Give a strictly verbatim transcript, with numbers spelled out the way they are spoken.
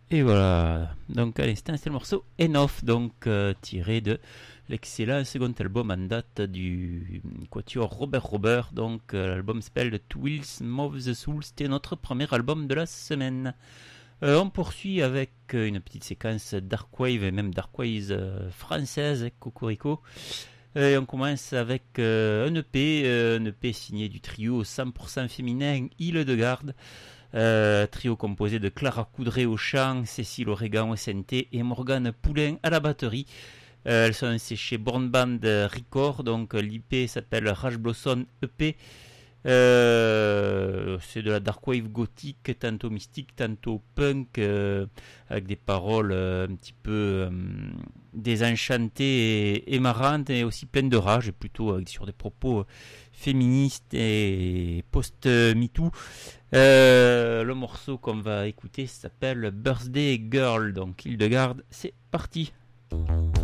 Et voilà, donc à l'instant c'est le morceau Enough, donc euh, tiré de l'excellent second album en date du quatuor Robert Robert, donc euh, l'album s'appelle The Wheels Move the Soul, c'était notre premier album de la semaine. Euh, on poursuit avec euh, une petite séquence Darkwave et même Darkwave euh, française, Cocorico. Euh, et on commence avec euh, un E P, euh, un E P signé du trio cent pour cent féminin Hildegarde. Euh, trio composé de Clara Coudray au chant, Cécile Oregan au synthé et Morgane Poulain à la batterie. Euh, elles sont chez Born Band Record, donc l'I P s'appelle Rage Blossom E P. Euh, c'est de la darkwave gothique, tantôt mystique, tantôt punk, euh, avec des paroles euh, un petit peu euh, désenchantées et, et marrantes, et aussi pleines de rage, et plutôt euh, sur des propos euh, féministes et post-MeToo. Euh, le morceau qu'on va écouter s'appelle Birthday Girl, donc Hildegarde, c'est parti.